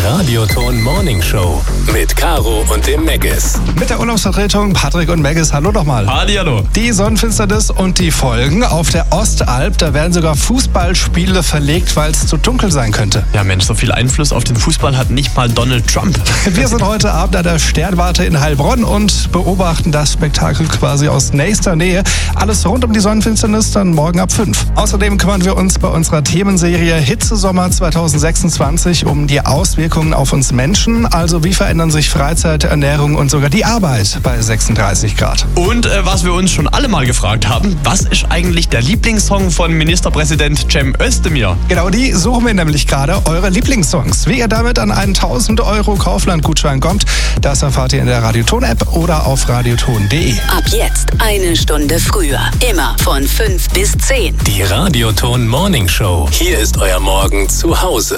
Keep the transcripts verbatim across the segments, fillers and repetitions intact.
Radioton Morning Show mit Caro und dem Meggis. Mit der Urlaubsvertretung Patrick und Meggis. Hallo nochmal. Hallihallo. Die Sonnenfinsternis und die Folgen auf der Ostalb. Da werden sogar Fußballspiele verlegt, weil es zu dunkel sein könnte. Ja Mensch, so viel Einfluss auf den Fußball hat nicht mal Donald Trump. Wir sind heute Abend an der Sternwarte in Heilbronn und beobachten das Spektakel quasi aus nächster Nähe. Alles rund um die Sonnenfinsternis dann morgen ab fünf. Außerdem kümmern wir uns bei unserer Themenserie Hitzesommer zwanzig sechsundzwanzig um die Auswirkungen auf uns Menschen. Also wie verändern sich Freizeit, Ernährung und sogar die Arbeit bei sechsunddreißig Grad. Und äh, was wir uns schon alle mal gefragt haben, was ist eigentlich der Lieblingssong von Ministerpräsident Cem Özdemir? Genau, die suchen wir nämlich gerade, eure Lieblingssongs. Wie ihr damit an einen tausend Euro Kaufland-Gutschein kommt, das erfahrt ihr in der Radioton-App oder auf radioton punkt de. Ab jetzt eine Stunde früher. Immer von fünf bis zehn. Die Radioton Morning Show. Hier ist euer Morgen zu Hause.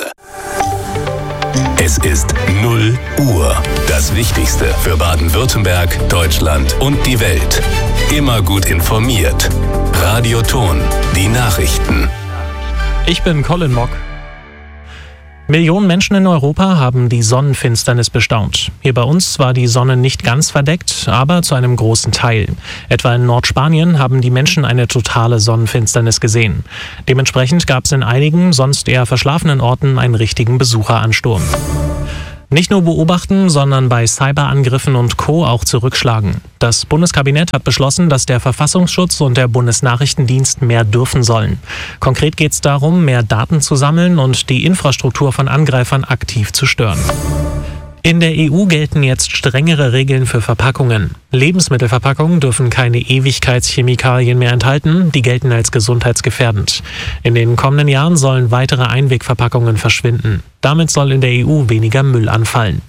Es ist null Uhr. Das Wichtigste für Baden-Württemberg, Deutschland und die Welt. Immer gut informiert. Radioton. Die Nachrichten. Ich bin Colin Mock. Millionen Menschen in Europa haben die Sonnenfinsternis bestaunt. Hier bei uns war die Sonne nicht ganz verdeckt, aber zu einem großen Teil. Etwa in Nordspanien haben die Menschen eine totale Sonnenfinsternis gesehen. Dementsprechend gab es in einigen, sonst eher verschlafenen Orten einen richtigen Besucheransturm. Nicht nur beobachten, sondern bei Cyberangriffen und Co. auch zurückschlagen. Das Bundeskabinett hat beschlossen, dass der Verfassungsschutz und der Bundesnachrichtendienst mehr dürfen sollen. Konkret geht es darum, mehr Daten zu sammeln und die Infrastruktur von Angreifern aktiv zu stören. In der E U gelten jetzt strengere Regeln für Verpackungen. Lebensmittelverpackungen dürfen keine Ewigkeitschemikalien mehr enthalten, die gelten als gesundheitsgefährdend. In den kommenden Jahren sollen weitere Einwegverpackungen verschwinden. Damit soll in der E U weniger Müll anfallen.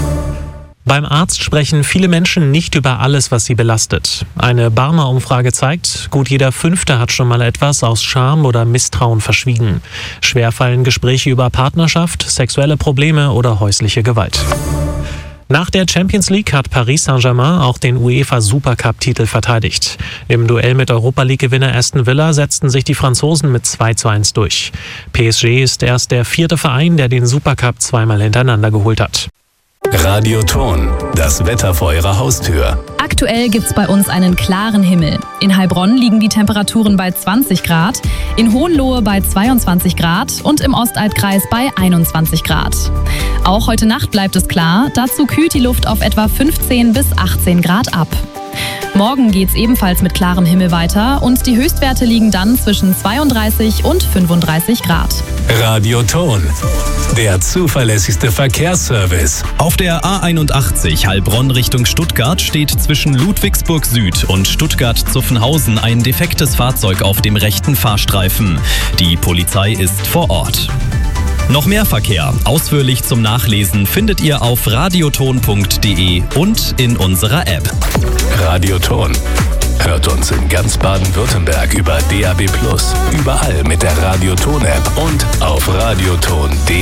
Beim Arzt sprechen viele Menschen nicht über alles, was sie belastet. Eine Barmer-Umfrage zeigt, gut jeder Fünfte hat schon mal etwas aus Scham oder Misstrauen verschwiegen. Schwer fallen Gespräche über Partnerschaft, sexuelle Probleme oder häusliche Gewalt. Nach der Champions League hat Paris Saint-Germain auch den UEFA-Supercup-Titel verteidigt. Im Duell mit Europa-League-Gewinner Aston Villa setzten sich die Franzosen mit zwei zu eins durch. P S G ist erst der vierte Verein, der den Supercup zweimal hintereinander geholt hat. Radioton. Das Wetter vor eurer Haustür. Aktuell gibt's bei uns einen klaren Himmel. In Heilbronn liegen die Temperaturen bei zwanzig Grad, in Hohenlohe bei zweiundzwanzig Grad und im Ostalbkreis bei einundzwanzig Grad. Auch heute Nacht bleibt es klar, dazu kühlt die Luft auf etwa fünfzehn bis achtzehn Grad ab. Morgen geht's ebenfalls mit klarem Himmel weiter und die Höchstwerte liegen dann zwischen zweiunddreißig und fünfunddreißig Grad. Radioton. Der zuverlässigste Verkehrsservice. Auf der A einundachtzig Heilbronn Richtung Stuttgart steht zwischen Ludwigsburg Süd und Stuttgart-Zuffenhausen ein defektes Fahrzeug auf dem rechten Fahrstreifen. Die Polizei ist vor Ort. Noch mehr Verkehr, ausführlich zum Nachlesen, findet ihr auf radioton punkt de und in unserer App. Radioton. Hört uns in ganz Baden-Württemberg über D A B plus, überall mit der Radioton-App und auf radioton punkt de.